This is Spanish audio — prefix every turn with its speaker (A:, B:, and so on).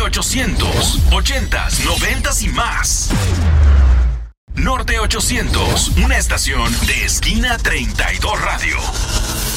A: 1800, 80s, 90s y más. Norte 800, una estación de Esquina 32 Radio.